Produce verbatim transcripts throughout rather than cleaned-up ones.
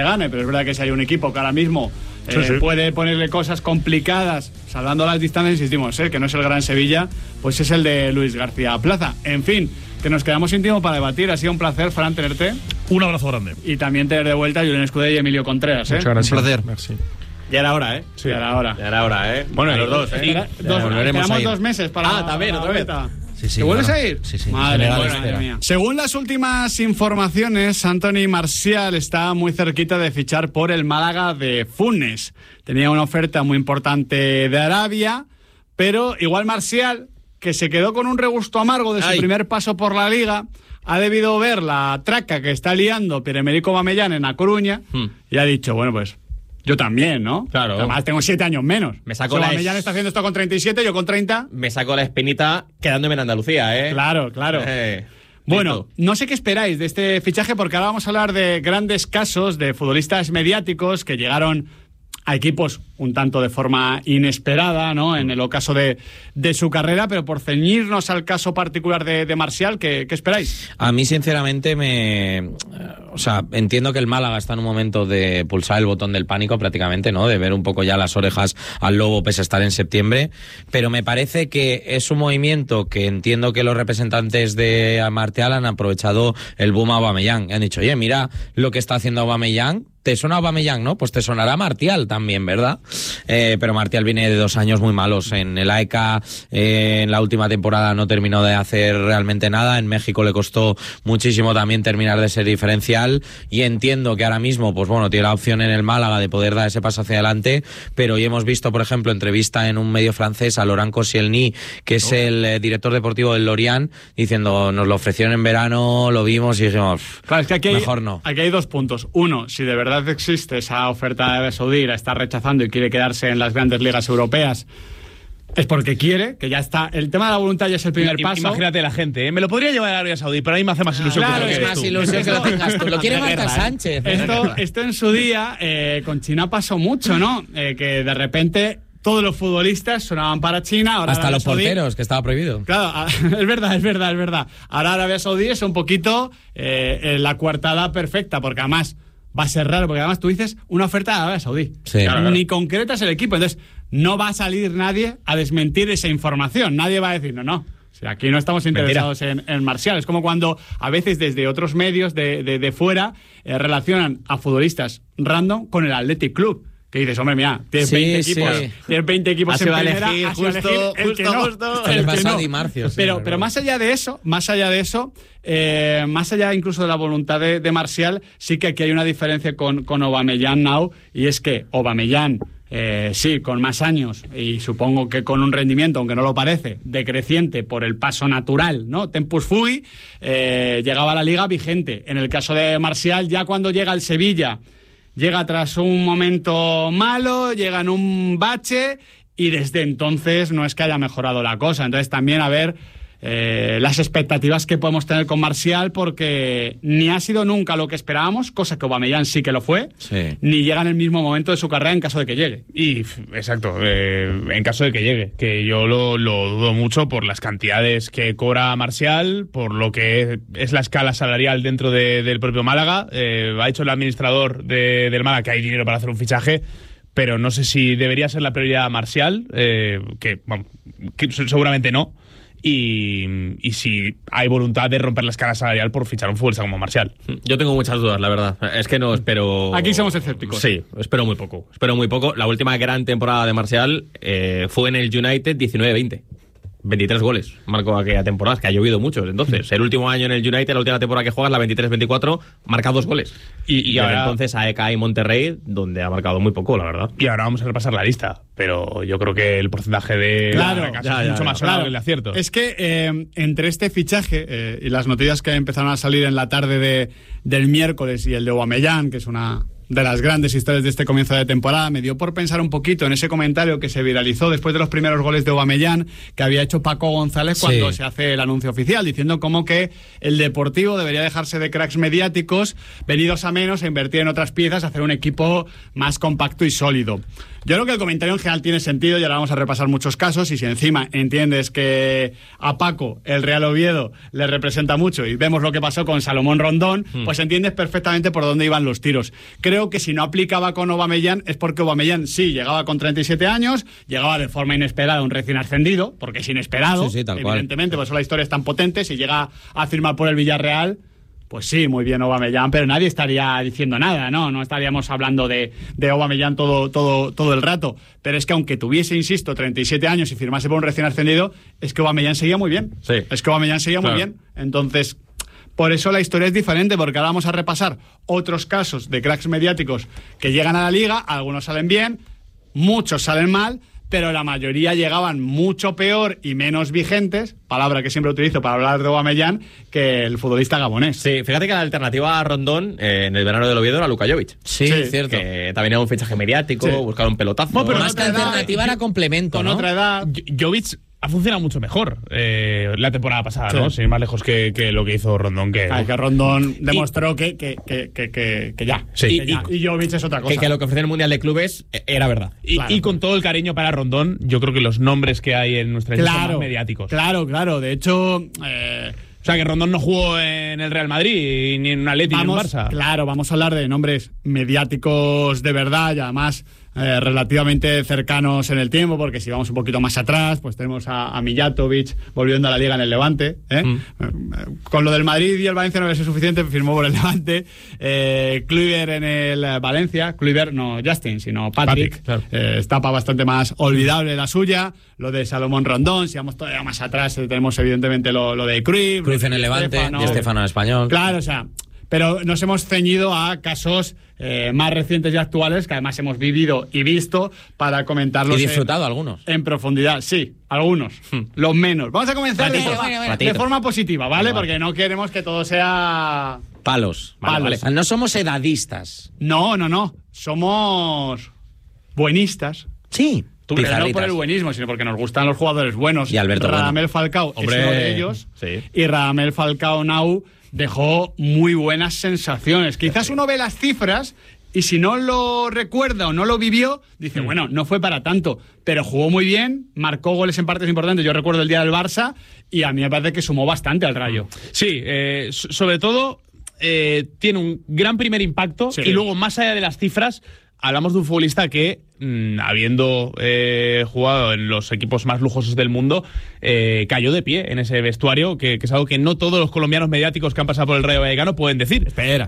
gane, pero es verdad que si hay un equipo que ahora mismo eh, sí, sí. puede ponerle cosas complicadas, salvando las distancias, insistimos, eh, que no es el Gran Sevilla, pues es el de Luis García Plaza. En fin, que nos quedamos sin tiempo para debatir. Ha sido un placer, Fran, tenerte. Un abrazo grande. Y también tener de vuelta a Julen Escudé y Emilio Contreras. ¿eh? Muchas gracias. Un placer. Merci. Ya era hora, ¿eh? Sí. Ya era hora. Ya era hora, ¿eh? Bueno, los dos, ¿eh? Era, dos, quedamos dos meses para. Ah, también, otra vez. Sí, sí, ¿Te vuelves claro. a ir? Sí, sí. Madre, General, madre mía. Según las últimas informaciones, Anthony Martial está muy cerquita de fichar por el Málaga de Funes. Tenía una oferta muy importante de Arabia, pero igual Martial, que se quedó con un regusto amargo de su Ay. primer paso por la Liga, ha debido ver la traca que está liando Pierre-Emerick Aubameyang en A Coruña hmm. y ha dicho, bueno, pues yo también, ¿no? Claro. Además tengo siete años menos. Me saco o sea, la Aubameyang es... está haciendo esto con treinta y siete, yo con treinta. Me saco la espinita quedándome en Andalucía, ¿eh? Claro, claro. Eh, bueno, no sé qué esperáis de este fichaje, porque ahora vamos a hablar de grandes casos de futbolistas mediáticos que llegaron a equipos un tanto de forma inesperada, ¿no? En el ocaso de, de su carrera, pero por ceñirnos al caso particular de, de Martial, ¿qué, ¿qué esperáis? A mí, sinceramente, me... O sea, entiendo que el Málaga está en un momento de pulsar el botón del pánico prácticamente, ¿no? De ver un poco ya las orejas al lobo pese a estar en septiembre, pero me parece que es un movimiento que entiendo que los representantes de Martial han aprovechado el boom a Aubameyang. Han dicho, oye, mira lo que está haciendo Aubameyang. ¿Te suena Aubameyang, no? Pues te sonará Martial también, ¿verdad? Eh, pero Martial viene de dos años muy malos. En el A E C A, eh, en la última temporada no terminó de hacer realmente nada. En México le costó muchísimo también terminar de ser diferencial. Y entiendo que ahora mismo, pues bueno, tiene la opción en el Málaga de poder dar ese paso hacia adelante. Pero hoy hemos visto, por ejemplo, entrevista en un medio francés a Laurent Koscielny, que es oh. el eh, director deportivo del Lorient, diciendo, nos lo ofrecieron en verano, lo vimos y dijimos, claro, es que aquí hay, mejor no. Aquí hay dos puntos. Uno, si de verdad existe esa oferta de Arabia Saudí, la está rechazando y quiere quedarse en las grandes ligas europeas, es porque quiere, que ya está. El tema de la voluntad ya es el primer I, paso. Imagínate la gente, ¿eh? Me lo podría llevar a Arabia Saudí, pero a mí me hace más ilusión. Claro, que es lo más tú. ilusión que lo tengas tú. Lo quiere Marta Sánchez. Esto, esto en su día, eh, con China pasó mucho, ¿no? Eh, que de repente todos los futbolistas sonaban para China. Ahora hasta Arabia los Saudí, porteros, que estaba prohibido. Claro, es verdad, es verdad, es verdad. Ahora Arabia Saudí es un poquito eh, la coartada perfecta, porque además va a ser raro, porque además tú dices una oferta de Arabia Saudí. Sí. Claro, claro. Ni concretas el equipo. Entonces, no va a salir nadie a desmentir esa información. Nadie va a decir, no, no. O sea, aquí no estamos interesados en, en Martial. Es como cuando a veces desde otros medios de, de, de fuera eh, relacionan a futbolistas random con el Athletic Club. Que dices, hombre, mira, tienes sí, veinte sí. equipos, tienes veinte equipos así en va a primera, elegir, así va a justo, elegir el justo, que no, justo. el El que pasado no. Di Marcio, sí, pero, pero, pero más allá de eso, más allá de eso, eh, más allá incluso de la voluntad de, de Martial, sí que aquí hay una diferencia con, con Aubameyang now, y es que Aubameyang, eh, sí, con más años, y supongo que con un rendimiento, aunque no lo parece, decreciente por el paso natural, ¿no? Tempus fugit, eh, llegaba a la Liga vigente. En el caso de Martial, ya cuando llega al Sevilla, llega tras un momento malo, llega en un bache y desde entonces no es que haya mejorado la cosa. Entonces también a ver eh, las expectativas que podemos tener con Martial, porque ni ha sido nunca lo que esperábamos, cosa que Aubameyang sí que lo fue, sí. ni llega en el mismo momento de su carrera en caso de que llegue. Y, exacto, eh, en caso de que llegue, que yo lo, lo dudo mucho por las cantidades que cobra Martial, por lo que es la escala salarial dentro de, del propio Málaga. Eh, ha dicho el administrador de, del Málaga que hay dinero para hacer un fichaje, pero no sé si debería ser la prioridad Martial, eh, que, bueno, que seguramente no. Y, y si hay voluntad de romper la escala salarial por fichar un futbolista como Martial. Yo tengo muchas dudas, la verdad. Es que no espero... Aquí somos escépticos. Sí, espero muy poco. Espero muy poco. La última gran temporada de Martial eh, fue en el United diecinueve veinte. veintitrés goles marcó aquella temporada, es que ha llovido mucho. Entonces, el último año en el United, la última temporada que juegas, la veintitrés veinticuatro, marca dos goles. Y, y ahora entonces a E C A y Monterrey, donde ha marcado muy poco, la verdad. Y ahora vamos a repasar la lista, pero yo creo que el porcentaje de claro, fracaso ya, es ya, mucho ya. más sonado Claro, que el de acierto. Es que eh, entre este fichaje eh, y las noticias que empezaron a salir en la tarde de, del miércoles y el de Aubameyang, que es una de las grandes historias de este comienzo de temporada, me dio por pensar un poquito en ese comentario que se viralizó después de los primeros goles de Aubameyang, que había hecho Paco González cuando sí. se hace el anuncio oficial, diciendo como que el Deportivo debería dejarse de cracks mediáticos, venidos a menos, e invertir en otras piezas, hacer un equipo más compacto y sólido. Yo creo que el comentario en general tiene sentido y ahora vamos a repasar muchos casos, y si encima entiendes que a Paco el Real Oviedo le representa mucho y vemos lo que pasó con Salomón Rondón, hmm. pues entiendes perfectamente por dónde iban los tiros. Creo creo que si no aplicaba con Aubameyang es porque Aubameyang sí llegaba con treinta y siete años, llegaba de forma inesperada, un recién ascendido, porque es inesperado, Sí, sí, tal evidentemente, por eso la historia es tan potente. Si llega a firmar por el Villarreal, pues sí, muy bien Aubameyang, pero nadie estaría diciendo nada, ¿no? No estaríamos hablando de, de Aubameyang todo, todo, todo el rato. Pero es que aunque tuviese, insisto, treinta y siete años y firmase por un recién ascendido, es que Aubameyang seguía muy bien. Sí. Es que Aubameyang seguía Claro. muy bien. Entonces, por eso la historia es diferente, porque ahora vamos a repasar otros casos de cracks mediáticos que llegan a la Liga, algunos salen bien, muchos salen mal, pero la mayoría llegaban mucho peor y menos vigentes, palabra que siempre utilizo para hablar de Aubameyang, que el futbolista gabonés. Sí, fíjate que la alternativa a Rondón eh, en el verano del Oviedo era Luka Jovic. Sí, Sí, cierto. Que también era un fichaje mediático, Sí. buscar un pelotazo. No, pero Más que otra edad, alternativa era complemento, Con ¿no? otra edad. Jo- Jovic ha funcionado mucho mejor eh, la temporada pasada, Sí. ¿no? Sin ir más lejos que, que lo que hizo Rondón. Que, Ay, que Rondón demostró que, que, que, que, que, que ya. Sí. Que ya. Y Jovic es otra cosa. que, que lo que ofreció en el Mundial de Clubes eh, era verdad. y, claro. y con todo el cariño para Rondón, yo creo que los nombres que hay en nuestra lista son Claro, más mediáticos. claro, claro. De hecho, eh, O sea, que Rondón no jugó en el Real Madrid, ni en un Atleti, ni en un vamos, Barça. claro, vamos a hablar de nombres mediáticos de verdad y además eh, relativamente cercanos en el tiempo, porque si vamos un poquito más atrás, pues tenemos a, a Mijatovic volviendo a la Liga en el Levante. ¿eh? Mm. Eh, Con lo del Madrid y el Valencia no había sido suficiente, firmó por el Levante. Eh, Kluivert en el eh, Valencia, Kluivert no Justin, sino Patrick. Patrick, claro. Eh, etapa bastante más olvidable la suya. Lo de Salomón Rondón, si vamos todavía más atrás, eh, tenemos evidentemente lo, lo de Cruyff. Cruyff lo en de el Levante, Stefano. Di Stéfano en Español. Claro, o sea, pero nos hemos ceñido a casos eh, más recientes y actuales que además hemos vivido y visto para comentarlos. Y disfrutado en, algunos. En profundidad, sí, algunos, los menos. Vamos a comenzar de Ratitos, forma, de ratitos. forma positiva, ¿vale? Vale, vale. Porque no queremos que todo sea... Palos. Vale, Palos. vale. O sea, no somos edadistas. No, no, no. Somos buenistas. Sí. Pero no Pizarritas. por el buenismo, sino porque nos gustan los jugadores buenos. Y Alberto Radamel Bueno. Falcao Hombre, es uno de ellos. sí. Y Radamel Falcao Now dejó muy buenas sensaciones. Quizás uno ve las cifras y si no lo recuerda o no lo vivió, dice, bueno, no fue para tanto, pero jugó muy bien, marcó goles en partes importantes. Yo recuerdo el día del Barça y a mí me parece que sumó bastante al Rayo. Sí, eh, so- sobre todo eh, tiene un gran primer impacto Sí. y luego, más allá de las cifras, hablamos de un futbolista que, mmm, habiendo eh, jugado en los equipos más lujosos del mundo, eh, cayó de pie en ese vestuario, que, que es algo que no todos los colombianos mediáticos que han pasado por el Rayo Vallecano pueden decir. Espera.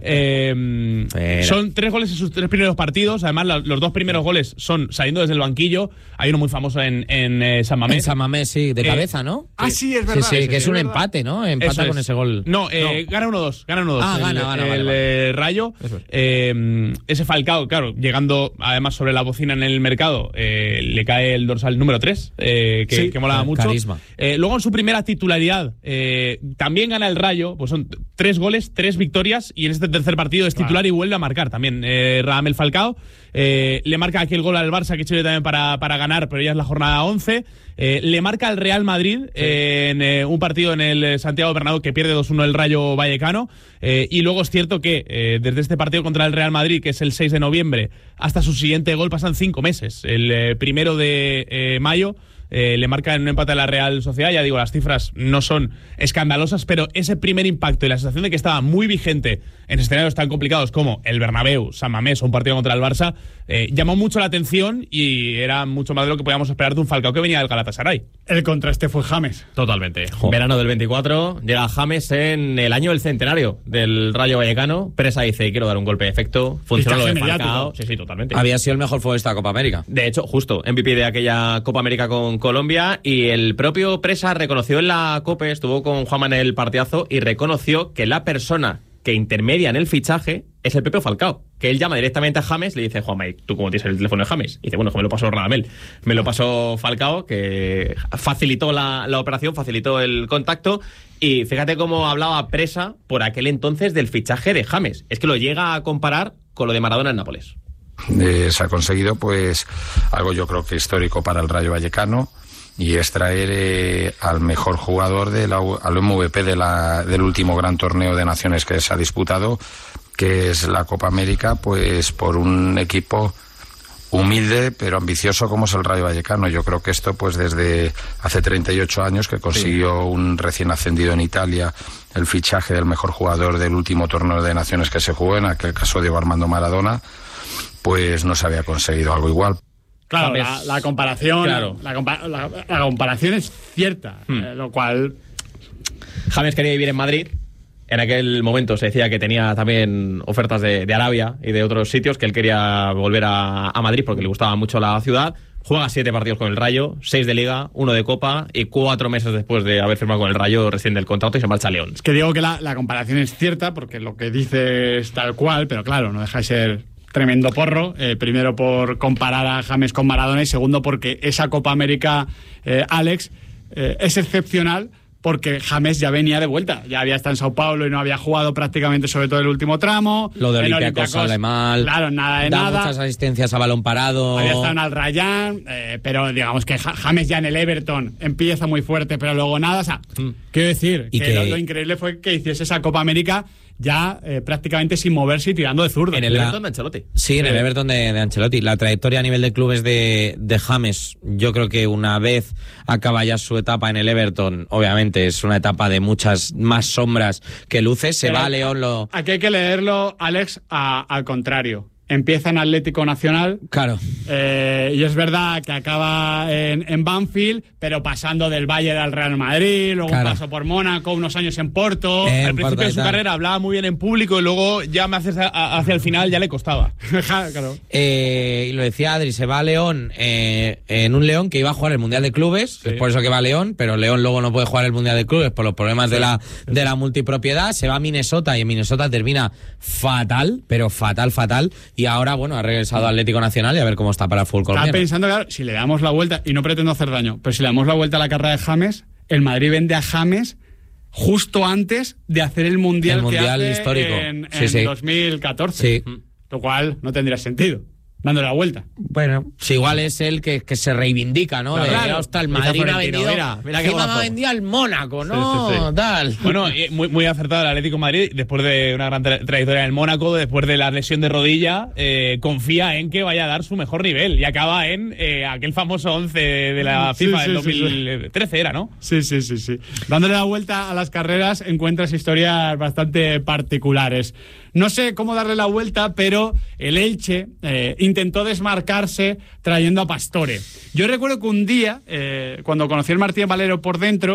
Eh, Espera. Son tres goles en sus tres primeros partidos. Además, la- los dos primeros goles son saliendo desde el banquillo. Hay uno muy famoso en, en eh, San Mamés. En San Mamés, sí, de Eh, cabeza, ¿no? Ah, sí, es Sí, verdad. sí, que es un verdad. empate, ¿no? Eso Empata es. con ese gol. No, eh, gana uno dos. Gana uno dos. Ah, el, gana, gana, el, vale, vale. eh, Rayo. Eso es. Eh, ese Falcao, claro, llegando además sobre la bocina en el mercado, eh, le cae el dorsal número tres, eh, que, Sí, que molaba eh, mucho. carisma. Eh, luego en su primera titularidad, eh, también gana el Rayo, pues son t- tres goles, tres victorias, y en este tercer partido es titular y vuelve a marcar también eh, Radamel Falcao. Eh, le marca aquel gol al Barça que sirve también para, para ganar, pero ya es la jornada once. Eh, le marca al Real Madrid eh, en eh, un partido en el eh, Santiago Bernabéu que pierde dos uno el Rayo Vallecano. Eh, y luego es cierto que eh, desde este partido contra el Real Madrid, que es el seis de noviembre, hasta su siguiente gol pasan cinco meses. El eh, primero de eh, mayo eh, le marca en un empate a la Real Sociedad. Ya digo, las cifras no son escandalosas, pero ese primer impacto y la sensación de que estaba muy vigente en escenarios tan complicados como el Bernabéu, San Mamés o un partido contra el Barça, eh, llamó mucho la atención y era mucho más de lo que podíamos esperar de un Falcao que venía del Galatasaray. El contraste fue James. Totalmente. Verano del veinticuatro, llega James en el año del centenario del Rayo Vallecano. Presa dice, quiero dar un golpe de efecto. Funcionó lo de Fichaje Falcao. mediático. Sí, sí, totalmente. Había sido el mejor futbolista de Copa América. De hecho, justo, M V P de aquella Copa América con Colombia, y el propio Presa reconoció en la COPE, estuvo con Juanma en el partidazo, y reconoció que la persona que intermedia en el fichaje es el propio Falcao, que él llama directamente a James, le dice, Juanma, ¿y tú cómo tienes el teléfono de James? Y dice, bueno, que me lo pasó Radamel, me lo pasó Falcao, que facilitó la, la operación, facilitó el contacto. Y fíjate cómo hablaba Presa por aquel entonces del fichaje de James, es que lo llega a comparar con lo de Maradona en Nápoles. Eh, se ha conseguido pues algo yo creo que histórico para el Rayo Vallecano, y es traer eh, al mejor jugador de la, al M V P de la, del último gran torneo de naciones que se ha disputado, que es la Copa América, pues por un equipo humilde pero ambicioso como es el Rayo Vallecano. Yo creo que esto pues desde hace treinta y ocho años que consiguió un recién ascendido en Italia el fichaje del mejor jugador del último torneo de naciones que se jugó, en aquel caso Diego Armando Maradona, pues no se había conseguido algo igual. Claro, la, la comparación Claro. La, compa- la, la comparación es cierta, Hmm. eh, lo cual... James quería vivir en Madrid. En aquel momento se decía que tenía también ofertas de, de Arabia y de otros sitios, que él quería volver a, a Madrid porque le gustaba mucho la ciudad. Juega siete partidos con el Rayo, seis de Liga, uno de Copa, y cuatro meses después de haber firmado con el Rayo rescinde el contrato y se marcha a León. Es que digo que la, la comparación es cierta porque lo que dice es tal cual, pero claro, no deja de ser tremendo porro. Eh, primero por comparar a James con Maradona y segundo porque esa Copa América, eh, Alex, eh, es excepcional porque James ya venía de vuelta. Ya había estado en Sao Paulo y no había jugado prácticamente, sobre todo el último tramo. Lo de En Olympiacos sale mal. Claro, nada de da nada. muchas asistencias a balón parado. Había estado en Al Rayyan, eh, pero digamos que Ja- James ya en el Everton empieza muy fuerte, pero luego nada. O sea, quiero decir Y que, que- Lo, lo increíble fue que hiciese esa Copa América ya eh, prácticamente sin moverse y tirando de zurdo. En el La- Everton de Ancelotti. Sí, en el Everton de, de Ancelotti. La trayectoria a nivel de clubes de, de James, yo creo que una vez acaba ya su etapa en el Everton, obviamente es una etapa de muchas más sombras que luces. Se Pero va a León, lo... Aquí hay que leerlo, Alex, a- al contrario. Empieza en Atlético Nacional. Claro. Eh, y es verdad que acaba en, en Banfield, pero pasando del Bayern al Real Madrid, luego Claro. un paso por Mónaco, unos años en Porto. Eh, Al en principio Porto de y su tal. carrera hablaba muy bien en público y luego ya me haces a- a- hacia el final ya le costaba. Claro. Eh, y lo decía Adri, se va a León eh, en un León que iba a jugar el Mundial de Clubes, es por eso que va a León, pero León luego no puede jugar el Mundial de Clubes por los problemas de la de la multipropiedad. Se va a Minnesota y en Minnesota termina fatal, pero fatal, fatal. Y ahora, bueno, ha regresado a Atlético Nacional y a ver cómo está para el fútbol Estaba colombiano. pensando, claro, si le damos la vuelta, y no pretendo hacer daño, pero si le damos la vuelta a la carrera de James, el Madrid vende a James justo antes de hacer el Mundial, El Mundial que hace histórico. en, Sí, en sí. dos mil catorce. Sí. Lo cual no tendría sentido, dándole la vuelta. Bueno, si igual es él que, que se reivindica, ¿no? Claro. De, ostras, el Dice Madrid me ha Florentino, vendido, mira, mira qué encima me ha golazo. vendido al Mónaco, ¿no? Sí, sí, sí. Tal. Bueno, y muy, muy acertado el Atlético de Madrid, después de una gran tra- trayectoria en el Mónaco, después de la lesión de rodilla, eh, confía en que vaya a dar su mejor nivel y acaba en eh, aquel famoso once de la Sí, FIFA sí, del sí, sí. dos mil trece, era, ¿no? Sí, sí, sí, sí. Dándole la vuelta a las carreras encuentras historias bastante particulares. No sé cómo darle la vuelta, pero el Elche eh, intentó desmarcarse trayendo a Pastore. Yo recuerdo que un día, eh, cuando conocí al Martín Valero por dentro,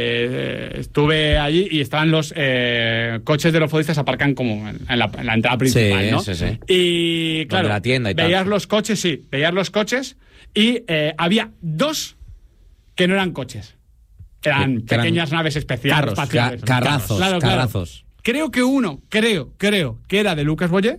eh, estuve allí y estaban los eh, coches de los futbolistas aparcan como en en la, en la entrada principal, Sí, ¿no? sí, sí. Y claro, la tienda y tal. veías los coches, sí, veías los coches y eh, había dos que no eran coches. Eran Que eran pequeñas naves especiales. carros, espaciales. ca- carrazos, Claro, claro. carrazos. Creo que uno, creo, creo que era de Lucas Boyé,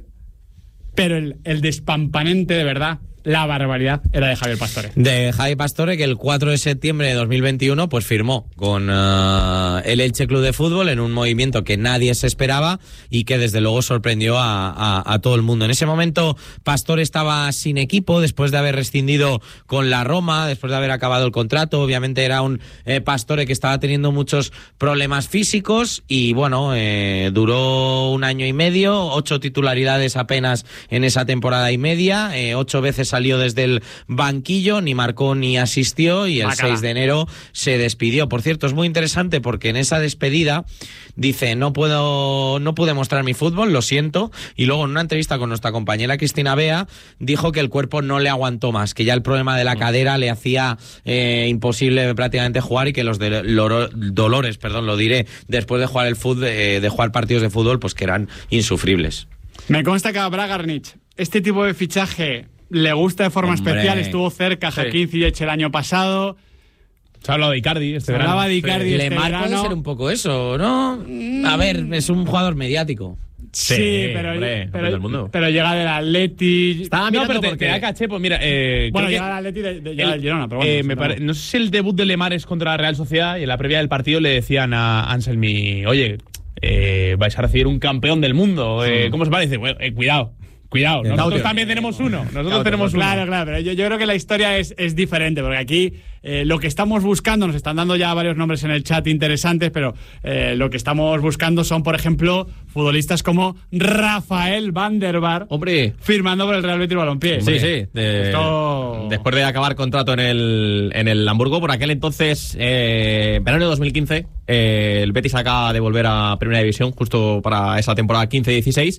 pero el, el despampanente de verdad, la barbaridad, era de Javier Pastore. De Javi Pastore, que el cuatro de septiembre de dos mil veintiuno pues firmó con uh, el Elche Club de Fútbol en un movimiento que nadie se esperaba y que desde luego sorprendió a, a, a todo el mundo. En ese momento Pastore estaba sin equipo después de haber rescindido con la Roma, después de haber acabado el contrato. Obviamente era un eh, Pastore que estaba teniendo muchos problemas físicos y bueno, eh, duró un año y medio, ocho titularidades apenas en esa temporada y media, eh, ocho veces salió desde el banquillo, ni marcó ni asistió y el Bacala. seis de enero se despidió. Por cierto, es muy interesante porque en esa despedida dice, no puedo, no pude mostrar mi fútbol, lo siento, y luego en una entrevista con nuestra compañera Cristina Bea dijo que el cuerpo no le aguantó más, que ya el problema de la cadera le hacía eh, imposible prácticamente jugar y que los de, loro- dolores, perdón, lo diré, después de jugar el fútbol, eh, de jugar partidos de fútbol, pues que eran insufribles. Me consta que a Bragarnich este tipo de fichaje le gusta de forma Hombre. especial. Estuvo cerca Joaquín Ziyech el año pasado. Se ha hablado de Icardi este Se verano. hablaba de Icardi Sí. este Le marca verano. de ser un poco eso, ¿no? A ver, es un jugador mediático. Sí, Sí, pero, hombre, pero, del mundo. pero llega del Atleti. Estaba No, mirando pero te, porque... te da caché, pues mira, eh, Bueno, creo llega que del Atleti, de, de- llega el- del Girona, pero bueno. eh, sí, me no. pare- no sé si el debut de Lemar es contra la Real Sociedad y en la previa del partido le decían a Anselmi, oye, eh, vais a recibir un campeón del mundo, eh, ¿cómo os parece? Bueno, eh, cuidado. Cuidado, nosotros Cauto. también tenemos uno. Nosotros Cauto, tenemos uno. Claro, claro, pero yo, yo creo que la historia es, es diferente, porque aquí eh, lo que estamos buscando, nos están dando ya varios nombres en el chat interesantes, pero eh, lo que estamos buscando son, por ejemplo, futbolistas como Rafael Van der Vaart, Hombre, firmando por el Real Betis Balompié. sí, sí. de- Esto- Después de acabar contrato en el, en el Hamburgo, por aquel entonces, eh, verano de dos mil quince, eh, el Betis acaba de volver a Primera División justo para esa temporada quince dieciséis.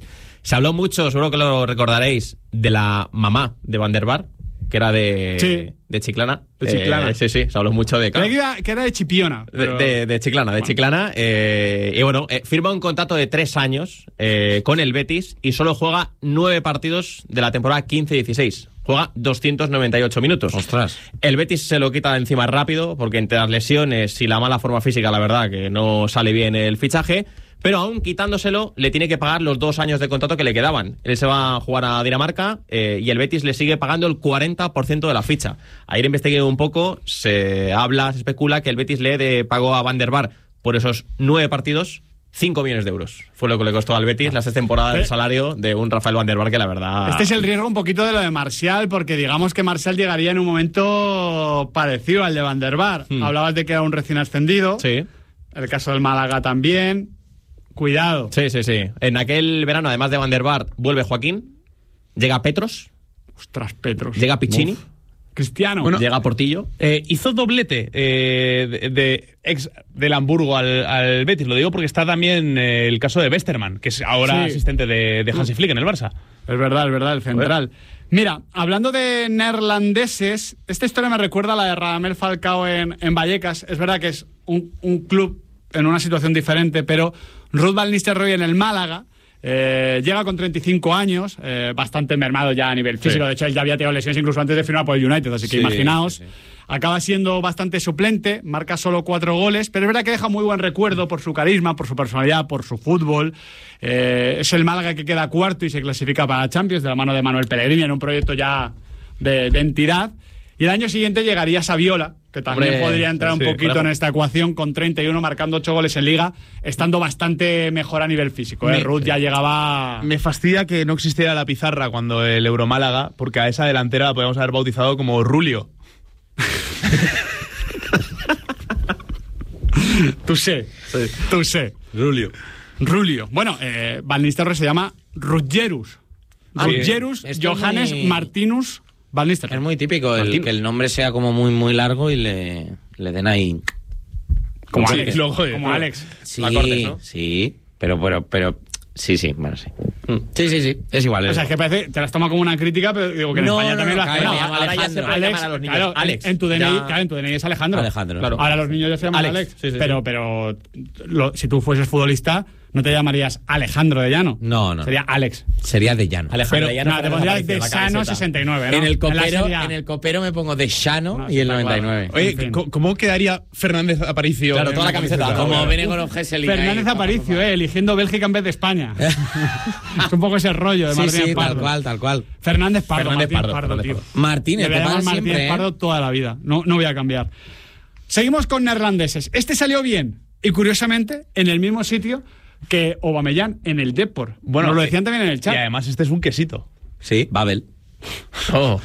Se habló mucho, seguro que lo recordaréis, de la mamá de Van der Vaart, que era de, sí. de Chiclana. De Chiclana. Eh, sí, sí, se habló mucho de... Creo que, iba, que era de Chipiona. Pero... De, de, de Chiclana, de bueno. Chiclana. Eh, y bueno, eh, firma un contrato de tres años eh, con el Betis y solo juega nueve partidos de la temporada quince dieciséis. Juega doscientos noventa y ocho minutos. Ostras. El Betis se lo quita de encima rápido, porque entre las lesiones y la mala forma física, la verdad, que no sale bien el fichaje. Pero aún quitándoselo, le tiene que pagar los dos años de contrato que le quedaban. Él se va a jugar a Dinamarca eh, y el Betis le sigue pagando el cuarenta por ciento de la ficha. Ayer investigué un poco, se habla, se especula que el Betis le de pagó a Van der Vaart por esos nueve partidos cinco millones de euros. Fue lo que le costó al Betis las seis temporadas del salario de un Rafael Van der Vaart, que la verdad... Este es el riesgo un poquito de lo de Martial, porque digamos que Martial llegaría en un momento parecido al de Van der Vaart. Hmm. Hablabas de que era un recién ascendido. Sí. El caso del Málaga también. Cuidado. Sí, sí, sí. En aquel verano, además de Van der Vaart, vuelve Joaquín, llega Petros. Ostras, Petros. Llega Piccini. Uf. Cristiano. Bueno, llega Portillo. Eh, hizo doblete eh, de, de ex del Hamburgo al, al Betis. Lo digo porque está también eh, el caso de Westerman, que es ahora sí. asistente de, de Hansi Flick en el Barça. Es verdad, es verdad, el central. Mira, hablando de neerlandeses, esta historia me recuerda a la de Radamel Falcao en, en Vallecas. Es verdad que es un, un club en una situación diferente, pero Ruud van Nistelrooy en el Málaga eh, llega con treinta y cinco años, eh, bastante mermado ya a nivel físico. Sí. De hecho, él ya había tenido lesiones incluso antes de firmar por el United, así que sí, imaginaos. Sí, sí. Acaba siendo bastante suplente, marca solo cuatro goles, pero es verdad que deja muy buen recuerdo por su carisma, por su personalidad, por su fútbol. Eh, es el Málaga que queda cuarto y se clasifica para Champions de la mano de Manuel Pellegrini en un proyecto ya de, de entidad. Y el año siguiente llegaría Saviola, que también Hombre, podría entrar un sí, poquito claro. en esta ecuación, con treinta y uno, marcando ocho goles en Liga, estando bastante mejor a nivel físico. ¿eh? Ruud ya llegaba... Me fastidia que no existiera la pizarra cuando el Euromálaga, porque a esa delantera la podríamos haber bautizado como Rulio. Tú sé, sí. tú sé. Rulio. Rulio. Bueno, eh, Van Nistelrooy se llama Rutgerus. Ah, Rutgerus Johannes muy... Martinus Van Nistelrooy. Es muy típico el, que el nombre sea como muy muy largo y le, le den ahí... Como sí, Alex. Logo, como ¿no? Alex. Sí, Cortes, ¿no? sí, pero, pero, pero... Sí, sí, bueno, sí. Sí, sí, sí, es igual. Es o sea, es que parece, te las toma como una crítica, pero digo que en no, España no, también no, lo hacen. no, No, ahora ya se puede Alex, llamar a los niños claro, Alex. En tu D N I, ya... claro, en tu D N I es Alejandro. Alejandro, claro. Ahora los niños ya se llaman Alex. Alex. Sí, sí, pero, sí. pero lo, si tú fueses futbolista, no te llamarías Alejandro de Llano. No, no. Sería Alex. Sería de Llano. Alejandro pero, de Llano. No, te pondrías de Sano sesenta y nueve, ¿no? En el copero, en, serie... en el copero me pongo de Shano no, y el noventa y nueve. Claro. Oye, ¿cómo quedaría Fernández Aparicio? Claro, toda la camiseta. Como Benegoro Gesell. Fernández Aparicio, eh, eligiendo Bélgica en vez de España. Es un poco ese rollo de sí, Martínez sí, Pardo. tal cual, tal cual. Fernández Pardo, Fernández Martínez Pardo, Pardo, Fernández tío. Pardo. Martínez, te pasa Martínez siempre, Pardo ¿eh? toda la vida. No, no voy a cambiar. Seguimos con neerlandeses. Este salió bien. Y curiosamente, en el mismo sitio que Aubameyang en el Depor. Bueno, nos lo decían también en el chat. Y además este es un quesito. Sí, Babel. Oh.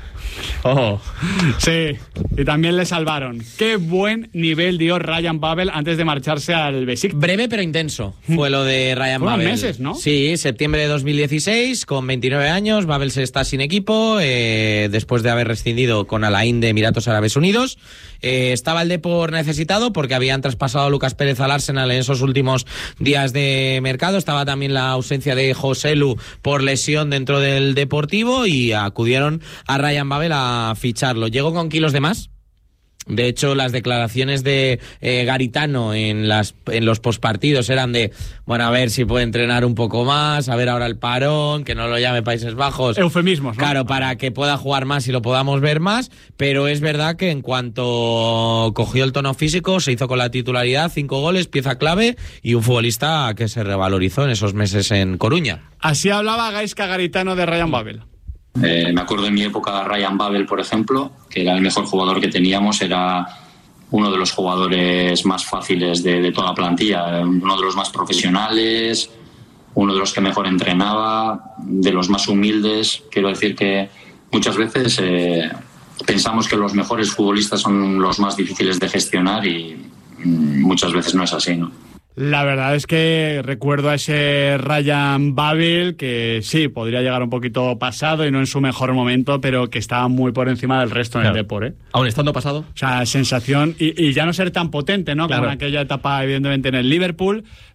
Oh. Sí, y también le salvaron. Qué buen nivel dio Ryan Babel antes de marcharse al Besiktas. Breve pero intenso fue lo de Ryan Fueron Babel. meses, ¿no? Sí, septiembre de dos mil dieciséis, con veintinueve años, Babel se está sin equipo, eh, después de haber rescindido con Al-Ain de Emiratos Árabes Unidos. Eh, estaba el Depor necesitado porque habían traspasado a Lucas Pérez al Arsenal en esos últimos días de mercado. Estaba también la ausencia de Joselu por lesión dentro del Deportivo y acudieron a Ryan Babel a ficharlo. Llegó con kilos de más. De hecho, las declaraciones de eh, Garitano en las en los postpartidos eran de, bueno, a ver si puede entrenar un poco más, a ver ahora el parón, que no lo llame Países Bajos. Eufemismos, ¿no? Claro, para que pueda jugar más y lo podamos ver más, pero es verdad que en cuanto cogió el tono físico, se hizo con la titularidad, cinco goles, pieza clave y un futbolista que se revalorizó en esos meses en Coruña. Así hablaba Gaizka Garitano de Ryan Babel. Eh, me acuerdo en mi época Ryan Babel, por ejemplo, que era el mejor jugador que teníamos, era uno de los jugadores más fáciles de, de toda la plantilla, uno de los más profesionales, uno de los que mejor entrenaba, de los más humildes. Quiero decir que muchas veces eh, pensamos que los mejores futbolistas son los más difíciles de gestionar y mm, muchas veces no es así, ¿no? La verdad es que recuerdo a ese Ryan Babel que sí, podría llegar un poquito pasado y no en su mejor momento, pero que estaba muy por encima del resto en claro. el Depor, ¿eh? Aún estando pasado. O sea, sensación, y, y ya no ser tan potente, ¿no? Claro. Como en aquella etapa, evidentemente, en el Liverpool,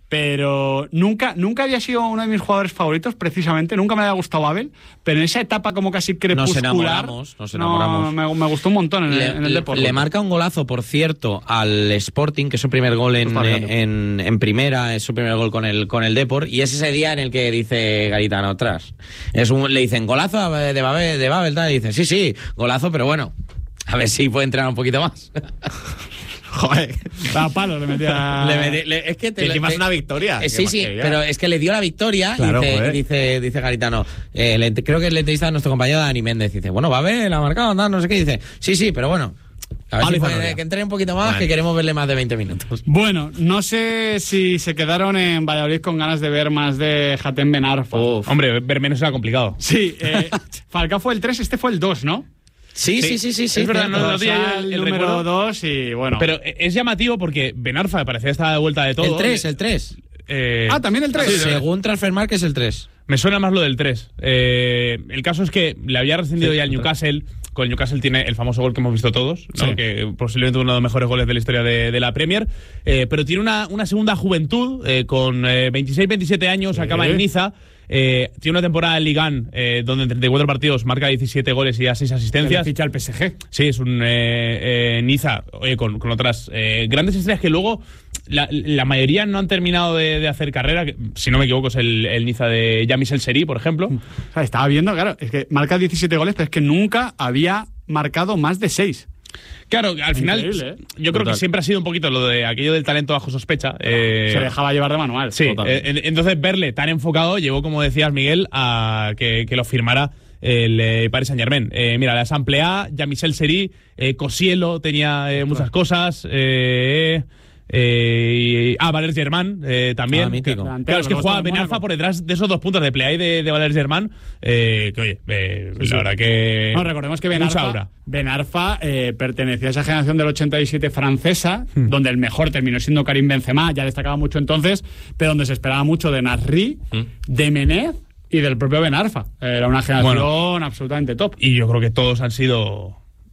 pero nunca, nunca había sido uno de mis jugadores favoritos, precisamente. Nunca me había gustado Babel, pero en esa etapa como casi crepuscular... Nos enamoramos, nos enamoramos. No, me, me gustó un montón en, le, el, en el deporte. Le marca un golazo, por cierto, al Sporting, que es su primer gol en, en, en primera, es su primer gol con el, con el Depor, y es ese día en el que dice Garitano, tras. Es un, le dicen, golazo de Babel, de Babel, tal, y dice, sí, sí, golazo, pero bueno, a ver si puede entrenar un poquito más. Joder, a palo le metía. Le metí, le, es que te, y encima te, es una victoria. Eh, sí, sí, quería. Pero es que le dio la victoria. Claro, y dice, dice, dice Garitano. Eh, le, creo que le entrevista a nuestro compañero Dani Méndez. Dice, bueno, va a ver, la ha marcado, no, no sé qué. Dice, sí, sí, pero bueno. A ver vale, si puede, que entre un poquito más, vale. Que queremos verle más de veinte minutos. Bueno, no sé si se quedaron en Valladolid con ganas de ver más de Hatem Ben Arfa. Uf. Hombre, ver menos era complicado. Sí, eh, Falcao fue el tres, este fue el dos, ¿no? Sí, sí, sí, sí, sí. Es verdad, no lo tenía el, el número dos y bueno. Pero es llamativo porque Ben Arfa parecía estar de vuelta de todo. El tres, el tres. Eh, ah, también el tres. Sí, según Transfermarkt es el tres. Me suena más lo del tres. Eh, el caso es que le había rescindido sí, ya el Newcastle. Con el Newcastle tiene el famoso gol que hemos visto todos, ¿no? Sí. Que posiblemente uno de los mejores goles de la historia de, de la Premier. Eh, pero tiene una, una segunda juventud, eh, con eh, veintiséis veintisiete años, sí. Acaba en Niza. Eh, tiene una temporada en Ligue uno eh, donde en treinta y cuatro partidos marca diecisiete goles y da seis asistencias. Ficha al P S G. Sí, es un eh, eh, Niza eh, con, con otras eh, grandes estrellas que luego la, la mayoría no han terminado de, de hacer carrera. Que, si no me equivoco, es el, el Niza de Jean-Michel Seri, por ejemplo. O sea, estaba viendo, claro, es que marca diecisiete goles, pero es que nunca había marcado más de seis. Claro, al final, ¿eh? Yo creo Total. que siempre ha sido un poquito lo de aquello del talento bajo sospecha. Eh, Se dejaba llevar de manual. Sí, eh, entonces verle tan enfocado llevó, como decías, Miguel, a que, que lo firmara el eh, Paris Saint-Germain. Eh, mira, la Asamblea A, Jean-Michel Seri, eh, Cosiello tenía eh, muchas cosas. Eh, Eh, ah, Valère Germain eh, también. Ah, mítico. Claro, es que juega Ben Arfa por detrás de esos dos puntos de play de, de Valère Germain. Eh, que oye, eh, sí, la sí. verdad que. No, recordemos que Ben Arfa, Ben Arfa eh, pertenecía a esa generación del ochenta y siete francesa, hmm. donde el mejor terminó siendo Karim Benzema, ya destacaba mucho entonces, pero donde se esperaba mucho de Nasri, hmm. de Menez y del propio Ben Arfa. Era una generación bueno, absolutamente top. Y yo creo que todos han sido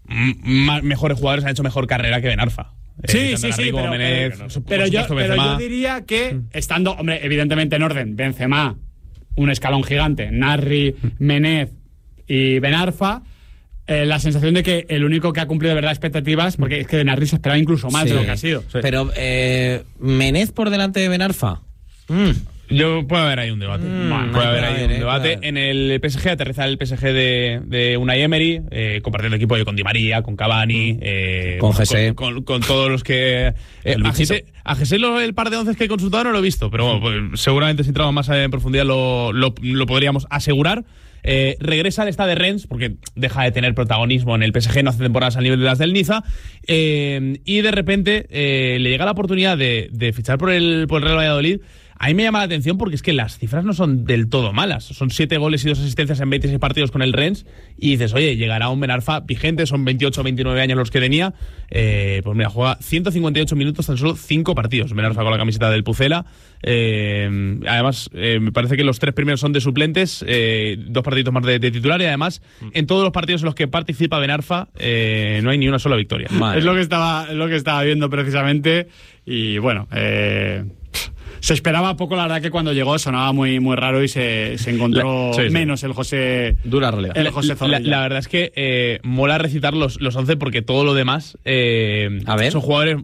m- mejores jugadores, han hecho mejor carrera que Ben Arfa. Sí, eh, sí, sí, pero, Menez, pero, pero, yo, pero yo diría que, estando, hombre, evidentemente en orden, Benzema, un escalón gigante, Nasri, Menez y Ben Arfa, eh, la sensación de que el único que ha cumplido de verdad expectativas, porque es que de Nasri se esperaba incluso más sí, de lo que ha sido. Sí. Pero, eh, ¿Menez por delante de Ben Arfa? Mm. Yo puede haber ahí un debate. Mm, bueno, puede haber ahí un eh, debate. Claro. En el P S G aterriza el P S G de, de Unai Emery, eh, compartiendo equipo con Di María, con Cavani, eh, con José, con, con, con todos los que. Eh, a José, a José lo, el par de once que he consultado no lo he visto, pero bueno, pues, seguramente si entramos más en profundidad lo, lo, lo podríamos asegurar. Eh, regresa al Stade de Rennes porque deja de tener protagonismo en el P S G, no hace temporadas al nivel de las del Niza, eh, y de repente eh, le llega la oportunidad de, de fichar por el, por el Real Valladolid. A mí me llama la atención porque es que las cifras no son del todo malas. Son siete goles y dos asistencias en veintiséis partidos con el Rennes. Y dices, oye, llegará un Ben Arfa vigente, son veintiocho o veintinueve años los que tenía. Eh, pues mira, juega ciento cincuenta y ocho minutos, tan solo cinco partidos. Ben Arfa con la camiseta del Pucela. Eh, además, eh, me parece que los tres primeros son de suplentes, eh, dos partidos más de, de titular. Y además, en todos los partidos en los que participa Ben Arfa, eh, no hay ni una sola victoria. Madre. Es lo que estaba, es lo que estaba viendo precisamente. Y bueno, eh... se esperaba poco, la verdad, que cuando llegó sonaba muy, muy raro y se, se encontró la, sí, sí. menos el José. Dura realidad. El José la, la, la verdad es que eh, mola recitar los, los once porque todo lo demás eh, A ver. son jugadores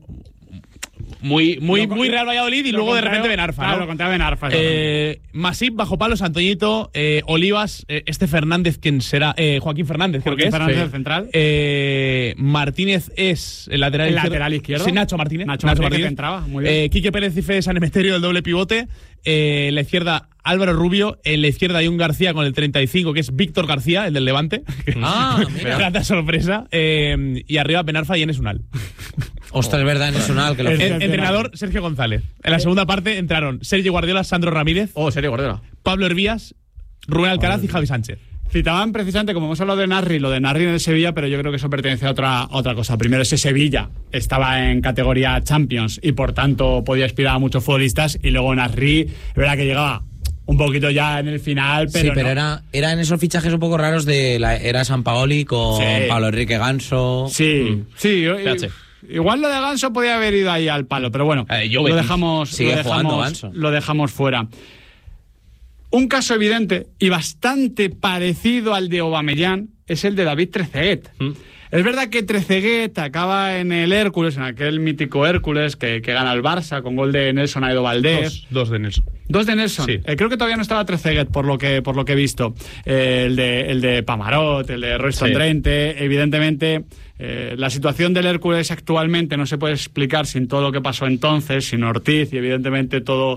muy, muy, lo, muy Real Valladolid y luego de repente Ben Arfa. Claro, ¿no? lo contrario Ben Arfa. Eh, Masip, bajo palos, Antoñito, eh, Olivas, eh, este Fernández, ¿quién será? Eh, Joaquín Fernández, creo Joaquín que es. Fernández, sí. el central. Eh, Martínez es el lateral el izquierdo. lateral izquierdo. Sí, Nacho Martínez. Nacho, Nacho Martínez, Martínez. Que entraba, muy bien. Eh, Quique Pérez y Fede San Emeterio, el doble pivote. Eh, en la izquierda, Álvaro Rubio. En la izquierda hay un García con el treinta y cinco, que es Víctor García, el del Levante. Ah, mira. Grata sorpresa. Eh, y arriba Ben Arfa y Enes Unal. Ostras, es verdad, Enes Unal. Que lo el, el entrenador, Sergio González. En la segunda parte entraron Sergio Guardiola, Sandro Ramírez. Oh, Sergio Guardiola. Pablo Hervías, Rubén Alcaraz oh, y Javi Sánchez. Citaban precisamente, como hemos hablado de Nasri, lo de Nasri en el Sevilla, pero yo creo que eso pertenece a otra, a otra cosa. Primero, ese Sevilla estaba en categoría Champions y por tanto podía aspirar a muchos futbolistas, y luego Nasri, es verdad que llegaba un poquito ya en el final, pero sí, pero no. era, era en esos fichajes un poco raros de la era Sampaoli con sí. Pablo Enrique Ganso. Sí, mm. sí. Yo, igual lo de Ganso podía haber ido ahí al palo, pero bueno, eh, yo lo dejamos, sigue lo dejamos, jugando Ganso. lo dejamos fuera. Un caso evidente y bastante parecido al de Aubameyang es el de David Trezeguet. ¿Mm? Es verdad que Trezeguet acaba en el Hércules, en aquel mítico Hércules que, que gana el Barça con gol de Nelson Aedo Valdés. Dos, dos de Nelson. Dos de Nelson. Sí. Eh, creo que todavía no estaba Trezeguet, por lo que por lo que he visto. Eh, el de el de Pamarot, el de Royston Sí. Drenthe. Evidentemente, eh, la situación del Hércules actualmente no se puede explicar sin todo lo que pasó entonces, sin Ortiz y evidentemente todo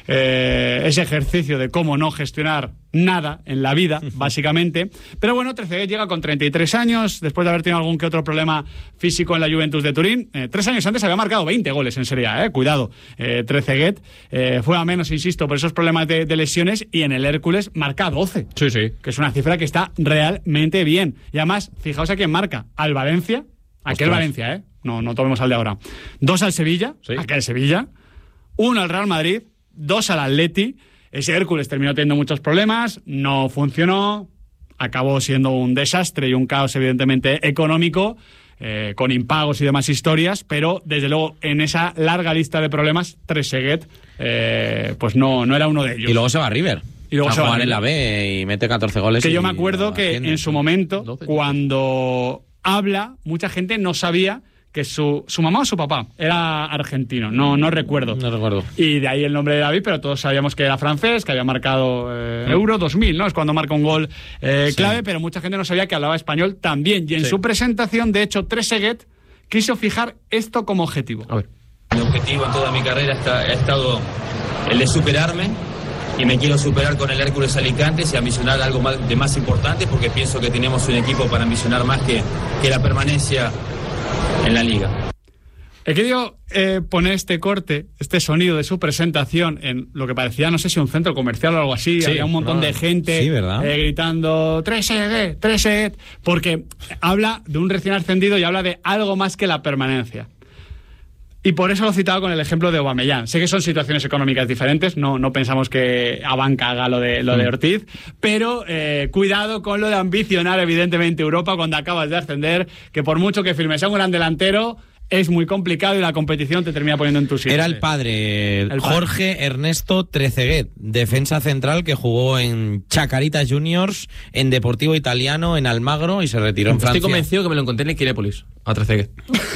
eh, ese ejercicio de cómo no gestionar nada en la vida, básicamente. Pero bueno, Trezeguet llega con treinta y tres años, después de haber tenido algún que otro problema físico en la Juventus de Turín. Eh, tres años antes había marcado veinte goles en Serie A, eh, cuidado. Eh, Trezeguet eh, fue a menos, insisto, por esos problemas de, de lesiones, y en el Hércules marca doce. Sí, sí. Que es una cifra que está realmente bien. Y además, fijaos a quién marca. Al Valencia, aquel Ostras. Valencia, ¿eh? No, no tomemos al de ahora. Dos al Sevilla, Sí. aquel Sevilla. Uno al Real Madrid, dos al Atleti. Ese Hércules terminó teniendo muchos problemas, no funcionó, acabó siendo un desastre y un caos evidentemente económico, eh, con impagos y demás historias, pero desde luego en esa larga lista de problemas, Trezeguet eh, pues no, no era uno de ellos. Y luego se va a River. Y luego a se va a jugar en River. la B y mete catorce goles. Que y yo me acuerdo lo que asciende. en su momento, doce. cuando habla, mucha gente no sabía que su, su mamá o su papá era argentino, no, no recuerdo. No recuerdo. Y de ahí el nombre de David, pero todos sabíamos que era francés, que había marcado eh, Euro dos mil, ¿no? Es cuando marca un gol eh, clave, pero mucha gente no sabía que hablaba español también. Y en Sí. su presentación, de hecho, Trezeguet quiso fijar esto como objetivo. A ver. Mi objetivo en toda mi carrera está- ha estado el de superarme, y me quiero superar con el Hércules Alicante y ambicionar algo más, de más importante, porque pienso que tenemos un equipo para ambicionar más que, que la permanencia en la liga. He querido eh, poner este corte, este sonido de su presentación en lo que parecía, no sé si un centro comercial o algo así. Sí, Había un montón no, de gente sí, ¿verdad? eh, gritando Trezeguet, Trezeguet, porque habla de un recién ascendido y habla de algo más que la permanencia. Y por eso lo he citado con el ejemplo de Aubameyang. Sé que son situaciones económicas diferentes, no, no pensamos que Abanca haga lo de, lo de Ortiz, pero eh, cuidado con lo de ambicionar evidentemente Europa cuando acabas de ascender, que por mucho que firmes a un gran delantero, es muy complicado y la competición te termina poniendo en tu sitio. Era el padre, El padre. Jorge Ernesto Trezeguet, defensa central que jugó en Chacarita Juniors, en Deportivo Italiano, en Almagro y se retiró en Estoy Francia. convencido que me lo encontré en Equinépolis, a Trezeguet.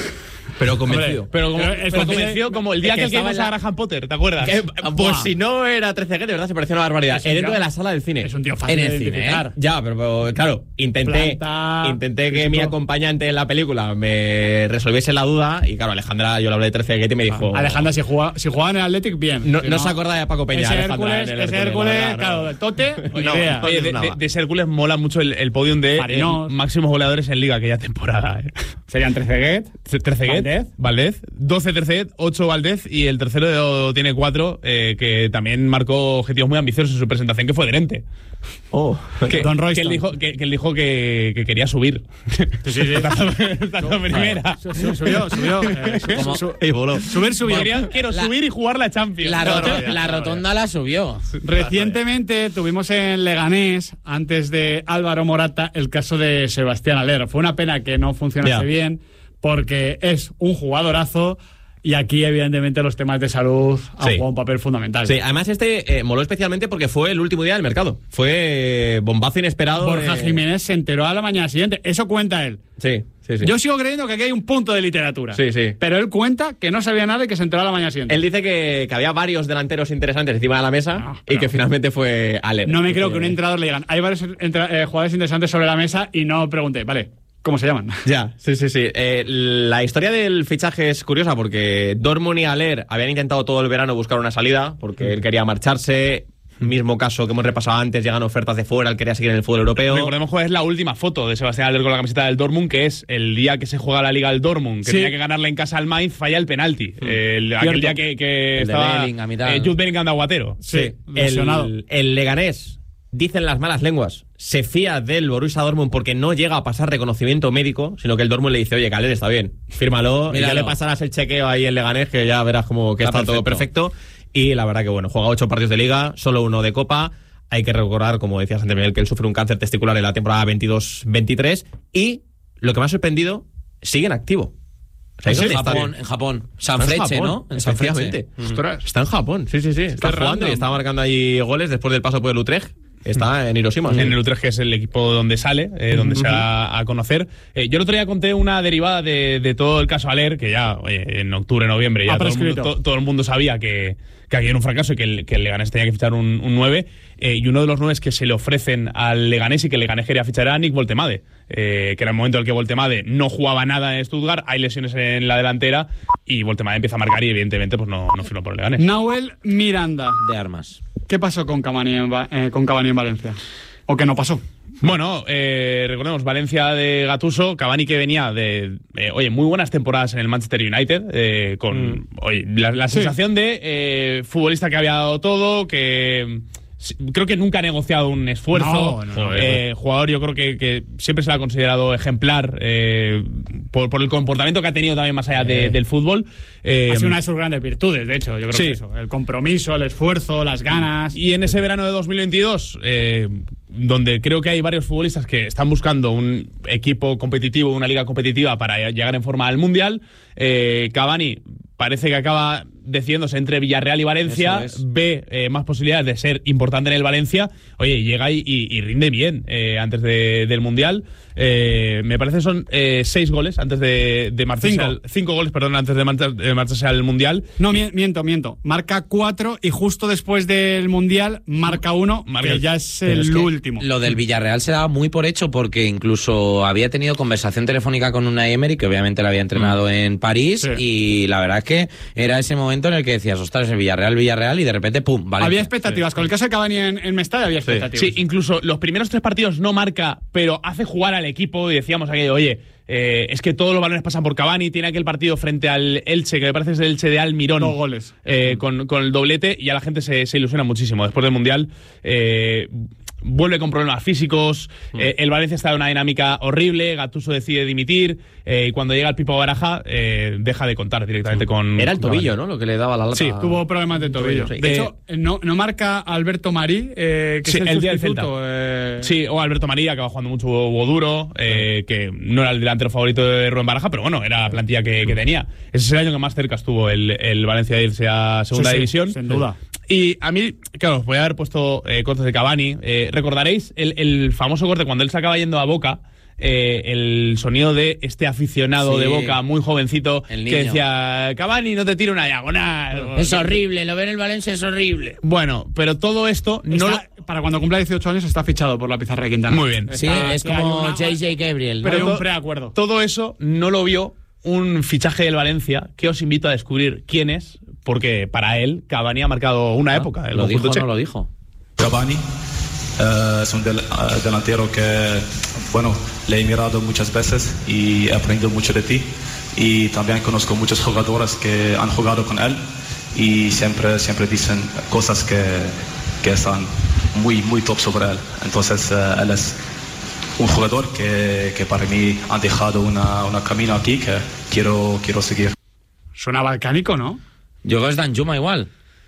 Pero convencido. Pero como, Pero es pero que- convenció como el día es que que, que estaba vimos en a la- Graham Potter, ¿te acuerdas? Que, Buah. pues si no era Trezeguet, de verdad se parecía una barbaridad. Es un Dentro tío- de la sala del cine. es un tío fácil en de el cine, identificar. ¿eh? Ya, pero, pero, claro, intenté, Planta, intenté que físico. mi acompañante en la película me resolviese la duda. Y claro, Alejandra, yo le hablé de Trezeguet y me dijo. Alejandra, si jugaba, si jugaba en el Athletic, bien. No, Si no se acuerda de Paco Peña, Ese Alejandra, Hércules, en el ese Hércules, Hércules, la verdad, no. claro, del Tote, ni No, idea. no. Oye, de, de, de ese Hércules mola mucho el, el podium de eh, Farinós. máximos goleadores en Liga aquella temporada. Eh. Serían Trezeguet, Trezeguet, Valdez. Valdez, doce Trezeguet, ocho Valdez y el tercero tiene cuatro, eh, que también marcó objetivos muy ambiciosos en su presentación, que fue Drenthe. Oh, Que, Don que Royston. él dijo que, que él dijo que, que quería subir. Sí, sí, sí. Tanto- tanto primera. Su- su- Subió, subió. eh, su- Como- su- y voló. Subir, subió. Quería- quiero La- subir y jugar la Champions. La, No, roto- no, ya, la no, rotonda la subió. Recientemente tuvimos en Leganés, antes de Álvaro Morata, el caso de Sebastián Haller. Fue una pena que no funcionase Ya. bien, porque es un jugadorazo y aquí, evidentemente, los temas de salud han Sí. jugado un papel fundamental. Sí, además este eh, moló especialmente porque fue el último día del mercado. Fue eh, bombazo inesperado. Borja de- Jiménez se enteró a la mañana siguiente. Eso cuenta él. Sí, sí, sí. Yo sigo creyendo que aquí hay un punto de literatura. Sí, sí. Pero él cuenta que no sabía nada y que se enteró a la mañana siguiente. Él dice que, que había varios delanteros interesantes encima de la mesa No, y pero- que finalmente fue Haller. No me creo que Eh, un entrenador le digan, hay varios entra- eh, jugadores interesantes sobre la mesa y no pregunte, vale, ¿cómo se llaman? Ya, sí, sí, sí. Eh, la historia del fichaje es curiosa porque Dortmund y Haller habían intentado todo el verano buscar una salida porque él quería marcharse. Mismo caso que hemos repasado antes, llegan ofertas de fuera, él quería seguir en el fútbol europeo. Recordemos que es la última foto de Sebastián Haller con la camiseta del Dortmund, que es el día que se juega la Liga del Dortmund, que Sí. tenía que ganarle en casa al Mainz, falla el penalti. El, aquel día que, que El de estaba Bellingham y tal. eh, Jude Bellingham de aguatero. Sí, lesionado. el, el Leganés, dicen las malas lenguas, se fía del Borussia Dortmund porque no llega a pasar reconocimiento médico, sino que el Dortmund le dice, oye, Haller está bien, fírmalo, y ya Míralo. le pasarás el chequeo ahí en Leganés, que ya verás como que está, Está todo perfecto. perfecto. Y la verdad que bueno, juega ocho partidos de Liga, solo uno de Copa. Hay que recordar, como decía Santi Miguel, que él sufrió un cáncer testicular en la temporada veintidós veintitrés y lo que me ha sorprendido, sigue en activo. ¿Sabéis ¿Sí? dónde está? Japón, en Japón. San Está en Freche, Japón, ¿no? En San efectivamente. Freche. Ostras. Está en Japón, sí, sí, sí. Está Qué jugando random. y está marcando ahí goles después del paso por el Utrecht. Está en Hiroshima. En el Utrecht, que es el equipo donde sale, eh, donde se va a conocer. Eh, yo el otro día conté una derivada de, de todo el caso Aller, que ya, oye, en octubre, noviembre, ya Ha todo el, mundo, prescrito. to- todo el mundo sabía que, que aquí era un fracaso y que el, que el Leganés tenía que fichar un, un nueve. Eh, y uno de los nueve que se le ofrecen al Leganés y que el Leganés quería fichar era Nick Voltemade, eh, que era el momento en el que Voltemade no jugaba nada en Stuttgart, hay lesiones en la delantera y Voltemade empieza a marcar y evidentemente pues no, no firmó por el Leganés. Nahuel Miranda. De armas. ¿Qué pasó con Cavani en, Va- eh, con Cavani en Valencia? ¿O qué no pasó? Bueno, eh, recordemos, Valencia de Gattuso, Cavani que venía de, eh, oye, muy buenas temporadas en el Manchester United, eh, con Mm. oye, la, la Sí. sensación de eh, futbolista que había dado todo, que sí, creo que nunca ha negociado un esfuerzo. No, no, no. Eh, jugador, yo creo que, que siempre se le ha considerado ejemplar eh, por, por el comportamiento que ha tenido también más allá de- del fútbol. Eh, Ha sido una de sus grandes virtudes, de hecho, yo creo sí. que eso. El compromiso, el esfuerzo, las ganas. Y en ese verano de dos mil veintidós, eh, donde creo que hay varios futbolistas que están buscando un equipo competitivo, una liga competitiva para llegar en forma al Mundial, eh, Cavani parece que acaba decidiéndose entre Villarreal y Valencia, Eso es. ve eh, más posibilidades de ser importante en el Valencia, oye, llega y, y- y rinde bien eh, antes de- del Mundial. Eh, me parece que son eh, seis goles antes de, de marcharse Cinco. al- cinco goles, perdón, antes de, marcha- de marcharse al Mundial. No, mien- miento, miento. Marca cuatro y justo después del Mundial marca uno, Marca que el- ya es Pero el es que último. Lo del Villarreal se daba muy por hecho porque incluso había tenido conversación telefónica con Unai Emery, que obviamente la había entrenado en París, Sí. y la verdad es que era ese momento en el que decías, ostras, el Villarreal, Villarreal, y de repente, pum, Valencia. Había expectativas. Con el caso de Cavani en, en Mestalla había expectativas. Sí, incluso los primeros tres partidos no marca, pero hace jugar al equipo y decíamos aquello, oye, eh, es que todos los balones pasan por Cavani, tiene aquel partido frente al Elche, que me parece que es el Elche de Almirón. Dos goles. eh, con, con el doblete y ya la gente se, se ilusiona muchísimo. Después del Mundial eh, vuelve con problemas físicos, eh, el Valencia está en una dinámica horrible, Gattuso decide dimitir eh, y cuando llega el Pipo Baraja eh, deja de contar directamente con... Era el con tobillo, Cavani. ¿no? Lo que le daba la lata. Sí, Tuvo problemas de tobillo. Sí. De Eh, hecho, no, no marca Alberto Marí, eh, que Sí, es el, el día del sustituto. Celta. eh, Sí, o Alberto María, que va jugando mucho Boduro, eh, que no era el delantero favorito de Rubén Baraja, pero bueno, era la plantilla que, que tenía. Ese es el año que más cerca estuvo el, el Valencia de irse a segunda Sí, sí, división. sin duda. Y a mí, claro, os voy a haber puesto eh, cortes de Cavani. Eh, ¿Recordaréis el, el famoso corte cuando él se acaba yendo a Boca? Eh, el sonido de este aficionado Sí. de Boca muy jovencito El que niño. decía, Cavani no te tira una diagonal. Es horrible, lo ver en el Valencia es horrible. Bueno, pero todo esto no está- para cuando cumpla dieciocho años está fichado por la Pizarra de Quintana. Muy bien. Sí, Está- es que hay como una- J J Gabriel. Pero hay todo- un preacuerdo. Todo eso no lo vio un fichaje del Valencia que os invito a descubrir quién es, porque para él Cavani ha marcado una época. el ¿Lo dijo conjunto o no checo. lo dijo? Cavani eh, es un del- eh, delantero que, bueno, le he mirado muchas veces y he aprendido mucho de ti. Y también conozco muchos jugadores que han jugado con él y siempre, siempre dicen cosas que, que están muy, muy top sobre él. Entonces, eh, él es un jugador que, que para mí ha dejado una, una camino aquí que quiero, quiero seguir. Suena balcánico, ¿no? Yo creo que es Danjuma igual.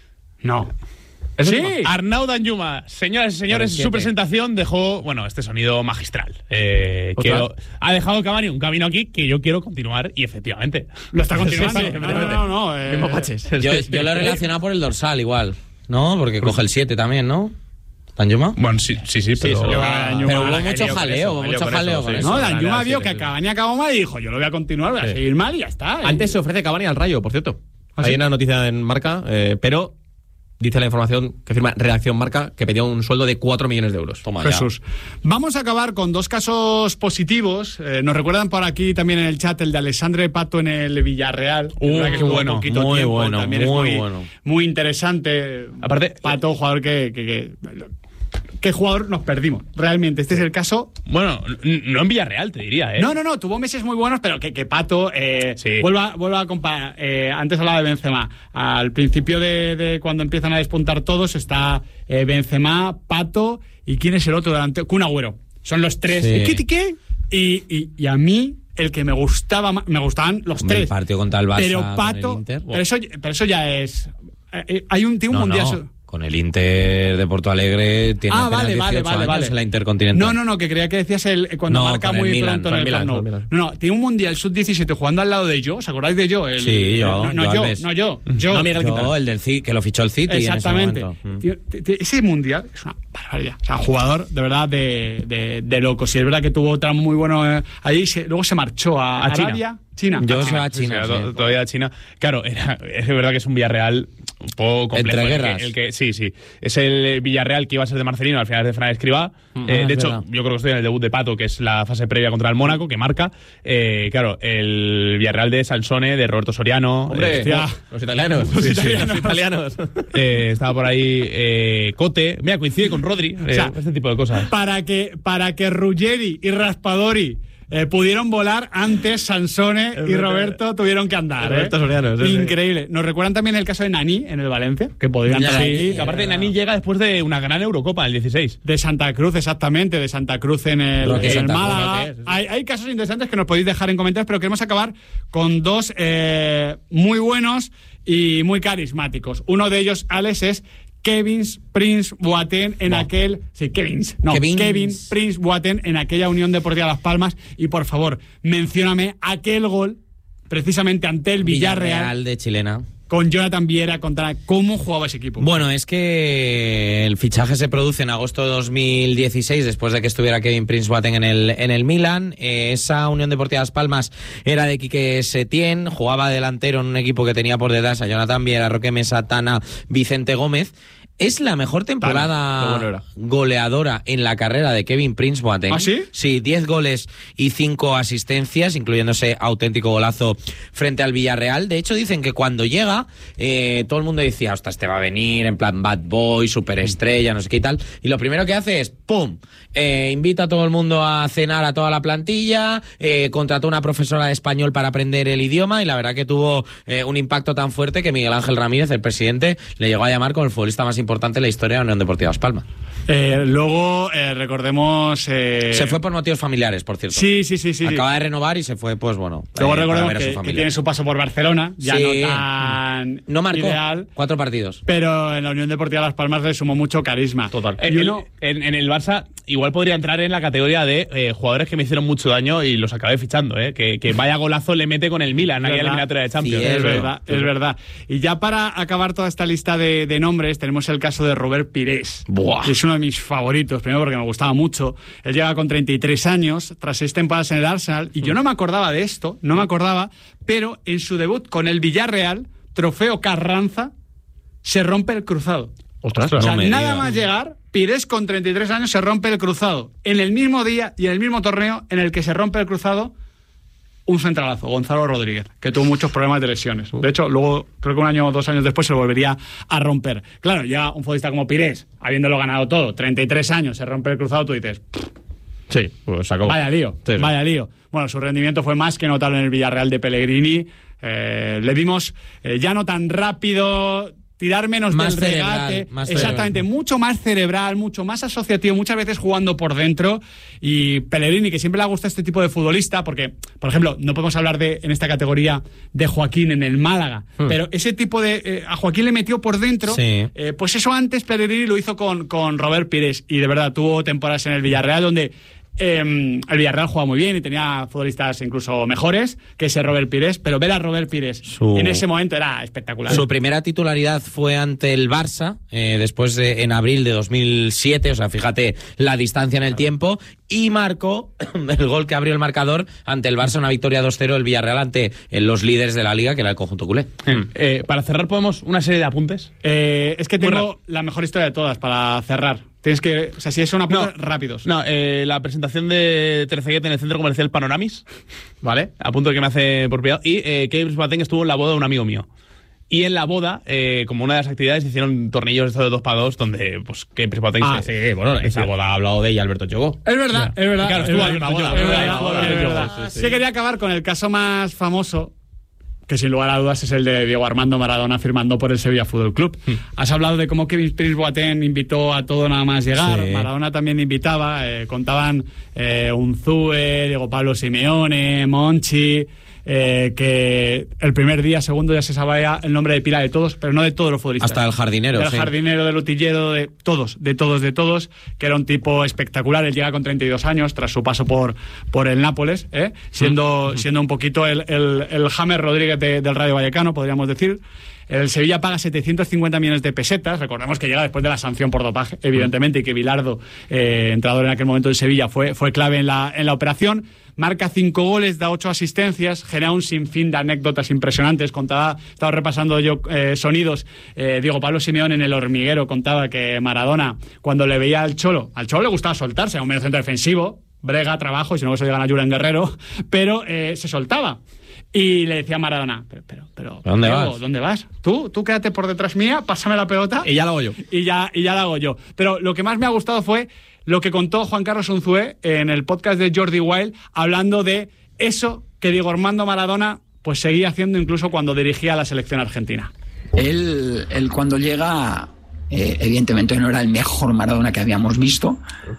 No. Eso Sí. es Arnau Danjuma, señoras y señores, Siete. su presentación dejó, bueno, este sonido magistral. Eh, que Ostras. ha dejado Cavani un camino aquí que yo quiero continuar y efectivamente. Lo está continuando. Sí, sí, no, no, no, no, eh, Mismo Paches. Yo, yo lo he relacionado por el dorsal igual, ¿no? Porque coge el siete también, ¿no? ¿Danjuma? Bueno, sí, sí, sí, pero... se lo va- Danjuma- Pero hubo Ah, mucho jaleo con jaleo, eso, hubo jaleo mucho con jaleo eso, con sí. eso. No, Sí, Danjuma sí, vio sí, que sí. Cavani acabó mal y dijo, yo lo voy a continuar, voy a Sí. seguir mal y ya está. Antes se ofrece Cavani al Rayo, por cierto. ¿Ah, Hay sí? una noticia en Marca, eh, pero dice la información que firma Redacción Marca que pedía un sueldo de cuatro millones de euros. Toma ya. Jesús. Vamos a acabar con dos casos positivos. Eh, nos recuerdan por aquí también en el chat el de Alexandre Pato en el Villarreal. Uh, Es verdad que qué estuvo bueno, poquito muy tiempo, bueno, también muy es muy, bueno. muy interesante. Aparte- Pato, jugador que, que, que- ¿qué jugador nos perdimos? Realmente, este es el caso. Bueno, n- no en Villarreal, te diría, ¿eh? No, no, no, tuvo meses muy buenos, pero que, que Pato, eh, Sí. vuelva, vuelva a comparar. Eh, antes hablaba de Benzema. Al principio de, de cuando empiezan a despuntar todos, está eh, Benzema, Pato y ¿quién es el otro delante? Kun Agüero. Son los tres. Sí. ¿Qué, qué? Y, y, y a mí, el que me gustaba ma- me gustaban los Hombre, tres. el partido contra el Barça pero con Pato, el Inter. pero eso, pero eso ya es. eh, eh, hay un, tiene un No, mundial. no. so- Con el Inter de Porto Alegre tiene ah, apenas vale, vale, dieciocho vale, años vale. en la Intercontinental. No, no, no, que creía que decías el cuando No, marca con el muy Milan, pronto con en el el Camp Milan, Nou. con el No, no, tiene un mundial sub diecisiete jugando al lado de yo, ¿os acordáis de yo? El, Sí, yo, No, no yo yo, Alves. no yo, yo. No, Miguel Yo, Quintana. el del C, que lo fichó el City Exactamente. en ese momento. Tío, t- t- ese mundial es una barbaridad. O sea, jugador de verdad de, de, de loco. Si es verdad que tuvo otra muy bueno eh, ahí, se, luego se marchó a, A China. Arabia. China. Yo A se va a Sí, China. sí, sí. to- todavía a China. Claro, era, es verdad que es un Villarreal un poco complejo. Entre el que- guerras. El que, sí, sí. Es el Villarreal que iba a ser de Marcelino, al final es de Fran Escribá. Ah, Eh, es de hecho, verdad. yo creo que estoy en el debut de Pato, que es la fase previa contra el Mónaco, que marca. Eh, claro, el Villarreal de Sansone, de Roberto Soriano. Hombre, eh, hostia. los italianos. Los italianos. Los italianos. eh, estaba por ahí eh, Cote. Mira, coincide con Rodri. eh, sea, este tipo de cosas. Para que, para que Ruggeri y Raspadori eh, pudieron volar, antes Sansone y Roberto tuvieron que andar. Roberto ¿eh? Soriano, sí, sí. Increíble. Nos recuerdan también el caso de Nani en el Valencia, que podrían Ya, entrar sí, ahí. Que aparte Nani llega después de una gran Eurocopa, el dieciséis. De Santa Cruz, exactamente, de Santa Cruz en el, Roque en el Santa Cruz, Málaga. Roque, sí, sí. Hay, hay casos interesantes que nos podéis dejar en comentarios, pero queremos acabar con dos eh, muy buenos y muy carismáticos. Uno de ellos, Alex, es Kevin Prince Boateng en aquel... Sí, Kevins. No, Kevins. Kevin Prince Boateng en aquella Unión Deportiva Las Palmas. Y por favor, mencióname aquel gol precisamente ante el Villarreal, Villarreal de Chilena. con Jonathan Viera contra cómo jugaba ese equipo. Bueno, es que el fichaje se produce en agosto de dos mil dieciséis, después de que estuviera Kevin Prince Boateng en el, en el Milan. Eh, esa Unión Deportiva Las Palmas era de Quique Setién, jugaba delantero en un equipo que tenía por detrás a Jonathan Viera, Roque Mesa, Tana, Vicente Gómez. Es la mejor temporada qué bueno era. goleadora en la carrera de Kevin Prince Boateng. ¿Ah, sí? Sí, diez goles y cinco asistencias, incluyéndose auténtico golazo frente al Villarreal. De hecho, dicen que cuando llega, eh, todo el mundo decía, ostras, te va a venir en plan bad boy, superestrella, no sé qué y tal. Y lo primero que hace es, ¡pum!, eh, invita a todo el mundo a cenar a toda la plantilla, eh, contrató una profesora de español para aprender el idioma y la verdad que tuvo eh, un impacto tan fuerte que Miguel Ángel Ramírez, el presidente, le llegó a llamar como el futbolista más importante en la historia de la Unión Deportiva Las Palmas. Eh, luego, eh, recordemos... eh, Se fue por motivos familiares, por cierto. Sí, sí, sí, sí. Acaba de renovar y se fue, pues bueno, Luego eh, para recordemos ver a su que, que familia. tiene su paso por Barcelona, ya Sí. no tan No marcó ideal, cuatro partidos. pero en la Unión Deportiva Las Palmas le sumó mucho carisma. Total. Y En el, uno, en, en el Barça igual podría entrar en la categoría de eh, jugadores que me hicieron mucho daño y los acabé fichando, ¿eh? Que, que vaya golazo le mete con el Milan, aquella ¿Verdad? eliminatoria de Champions. Sí, es es verdad, es verdad. Y ya para acabar toda esta lista de, de nombres, tenemos el caso de Robert Pires, Buah. que es uno de mis favoritos, primero porque me gustaba mucho. Él llega con treinta y tres años, tras seis temporadas en el Arsenal, y yo no me acordaba de esto, no me acordaba, pero en su debut con el Villarreal, trofeo Carranza, se rompe el cruzado. Ostras, O sea, No me nada digas. más llegar, Pires con treinta y tres años se rompe el cruzado. En el mismo día y en el mismo torneo en el que se rompe el cruzado, un centralazo, Gonzalo Rodríguez, que tuvo muchos problemas de lesiones. De hecho, luego, creo que un año o dos años después se lo volvería a romper. Claro, ya un futbolista como Pires, habiéndolo ganado todo, treinta y tres años, se rompe el cruzado, tú dices, Sí, pues sacó. vaya lío, Sí, sí. vaya lío. Bueno, su rendimiento fue más que notable en el Villarreal de Pellegrini. Eh, le vimos eh, ya no tan rápido, tirar menos Más del cerebral, regate. más Exactamente, cerebral. mucho más cerebral, mucho más asociativo, muchas veces jugando por dentro. Y Pellegrini, que siempre le gusta este tipo de futbolista, porque, por ejemplo, no podemos hablar de en esta categoría de Joaquín en el Málaga, Hmm. pero ese tipo de... eh, a Joaquín le metió por dentro. Sí. Eh, pues eso antes Pellegrini lo hizo con, con Robert Pires. Y de verdad, tuvo temporadas en el Villarreal donde... Eh, el Villarreal jugaba muy bien y tenía futbolistas incluso mejores que ese Robert Pires, pero ver a Robert Pires Su- en ese momento era espectacular. Su primera titularidad fue ante el Barça, eh, después de, en abril de dos mil siete, o sea, fíjate la distancia en el tiempo, y marcó el gol que abrió el marcador ante el Barça, una victoria dos cero del Villarreal ante eh, los líderes de la liga, que era el conjunto culé. Eh, para cerrar, podemos una serie de apuntes. Eh, es que Muy tengo la mejor historia de todas para cerrar. Tienes que, o sea, si es una apunte, rápidos. No, eh, la presentación de Trezeguet en el centro comercial Panoramis, ¿vale? A punto de que me hace por piedad. Y eh, Kevin Boateng estuvo en la boda de un amigo mío. Y en la boda, eh, como una de las actividades, hicieron tornillos estos de dos para dos, donde pues Kevin Boateng Ah, se... sí, bueno, esa boda ha hablado de ella Alberto Chogo. Es verdad, es verdad. Claro, es estuvo verdad, ahí en la es boda, verdad, es verdad, es es verdad, verdad, es verdad. sí, sí, sí. Sí, quería acabar con el caso más famoso, que sin lugar a dudas es el de Diego Armando Maradona firmando por el Sevilla Fútbol Club. Has hablado de cómo Kevin Prince Boateng invitó a todo nada más llegar. Sí. Maradona también invitaba. Eh, contaban eh, Unzúe, Diego Pablo Simeone, Monchi. eh, que el primer día, segundo, ya se sabía el nombre de pila de todos, pero no de todos los futbolistas. Hasta el jardinero, Del sí. jardinero, del utillero, de todos, de todos, de todos, que era un tipo espectacular. Él llega con treinta y dos años, tras su paso por, por el Nápoles, ¿eh? siendo, uh-huh. siendo un poquito el, el, el James Rodríguez de, del Rayo Vallecano, podríamos decir. El Sevilla paga setecientos cincuenta millones de pesetas. Recordemos que llega después de la sanción por dopaje, evidentemente, y que Bilardo, eh, entrenador en aquel momento del Sevilla, fue, fue clave en la, en la operación. Marca cinco goles, da ocho asistencias, genera un sinfín de anécdotas impresionantes. Contaba, estaba repasando yo eh, sonidos. Eh, Diego Pablo Simeón en El Hormiguero contaba que Maradona, cuando le veía al Cholo, al Cholo le gustaba soltarse, a un medio centro defensivo, brega, trabajo, y si no se llegan a Julen Guerrero, pero eh, se soltaba. Y le decía a Maradona, pero, pero, pero ¿dónde Diego, vas? ¿Dónde vas? Tú, tú quédate por detrás mía, pásame la pelota. Y ya lo hago yo. Y ya, y ya la hago yo. Pero lo que más me ha gustado fue lo que contó Juan Carlos Unzué en el podcast de Jordi Wild, hablando de eso que Diego Armando Maradona pues seguía haciendo incluso cuando dirigía a la selección argentina. Él, él cuando llega, eh, evidentemente no era el mejor Maradona que habíamos visto,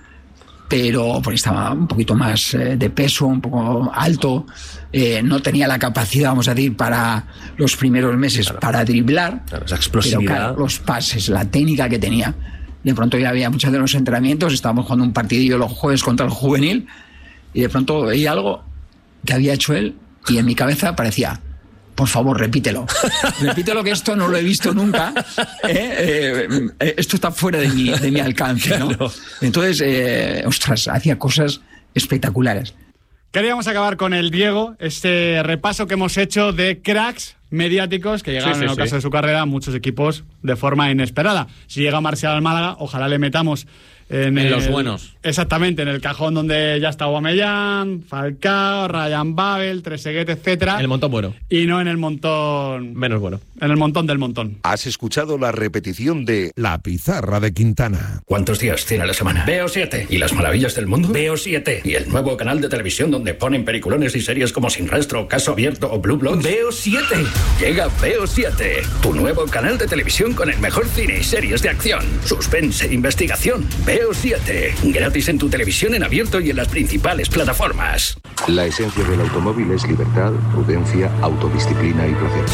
pero porque estaba un poquito más eh, de peso, un poco alto, eh, no tenía la capacidad, vamos a decir, para los primeros meses, claro, para driblar, claro, esa explosividad. Pero claro, los pases, la técnica que tenía. De pronto ya había muchos de los entrenamientos, estábamos jugando un partidillo los jueves contra el juvenil, y de pronto veía algo que había hecho él, y en mi cabeza parecía, por favor, repítelo. Repítelo, que esto no lo he visto nunca. ¿eh? Eh, esto está fuera de mi, de mi alcance, ¿no? Claro. Entonces, eh, ostras, hacía cosas espectaculares. Queríamos acabar con el Diego, este repaso que hemos hecho de cracks mediáticos que llegaron sí, sí, en el caso sí. de su carrera a muchos equipos de forma inesperada. Si llega Marcial al Málaga, ojalá le metamos en, en el, los buenos. Exactamente, en el cajón donde ya está Aubameyang, Falcao, Ryan Babel, Trezeguet, etcétera. El montón bueno. Y no en el montón menos bueno. En el montón del montón. Has escuchado la repetición de La Pizarra de Quintana. ¿Cuántos días tiene la semana? Veo siete. ¿Y las maravillas del mundo? Veo siete. ¿Y el nuevo canal de televisión donde ponen peliculones y series como Sin Rastro, Caso Abierto o Blue Bloods? Veo siete. Llega Veo siete, tu nuevo canal de televisión con el mejor cine y series de acción, suspense, investigación. Veo siete, gratis en tu televisión en abierto y en las principales plataformas. La esencia del automóvil es libertad, prudencia, autodisciplina y placer.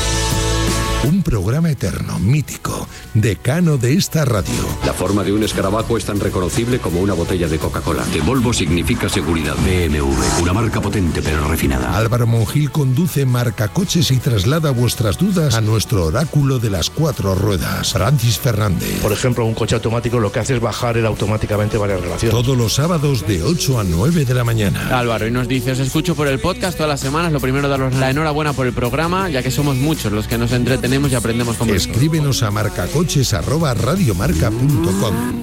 Un programa eterno, mítico, decano de esta radio. La forma de un escarabajo es tan reconocible como una botella de Coca-Cola. Que Volvo significa seguridad. B M W, una marca potente pero refinada. Álvaro Monjil conduce Marcacoches y traslada vuestras dudas a nuestro oráculo de las cuatro ruedas, Francis Fernández. Por ejemplo, un coche automático lo que hace es bajar él automáticamente varias relaciones. Todos los sábados de ocho a nueve de la mañana. Álvaro, y nos dice, os escucho por el podcast todas las semanas. Lo primero, daros la enhorabuena por el programa, ya que somos muchos los que nos entretenemos y aprendemos con vosotros. Escríbenos a marcacoches arroba radiomarca punto com.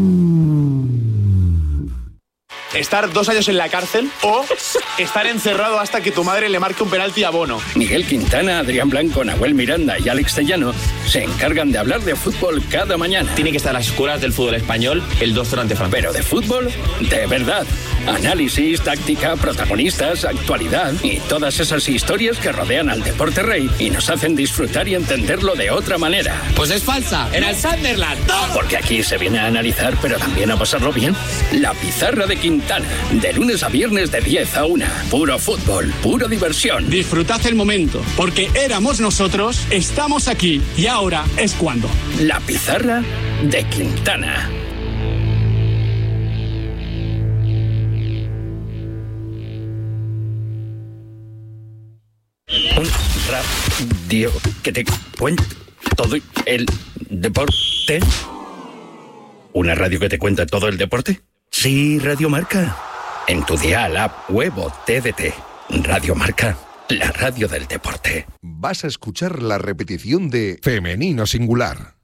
Estar dos años en la cárcel o estar encerrado hasta que tu madre le marque un penalti a Bono. Miguel Quintana, Adrián Blanco, Nahuel Miranda y Alex Tellano se encargan de hablar de fútbol cada mañana. Tiene que estar a las escuelas del fútbol español el doctor ante Francia. Pero de fútbol, de verdad. Análisis, táctica, protagonistas, actualidad y todas esas historias que rodean al deporte rey y nos hacen disfrutar y entenderlo de otra manera. Pues es falsa, en el Sunderland. ¡No! Porque aquí se viene a analizar, pero también a pasarlo bien. La Pizarra de Quintana. De lunes a viernes de diez a una. Puro fútbol, pura diversión. Disfrutad el momento, porque éramos nosotros, estamos aquí y ahora es cuando. La Pizarra de Quintana. Un radio que te cuenta todo el deporte. ¿Una radio que te cuenta todo el deporte? Sí, Radio Marca. En tu dial, app, web o T D T. Radio Marca, la radio del deporte. Vas a escuchar la repetición de Femenino Singular.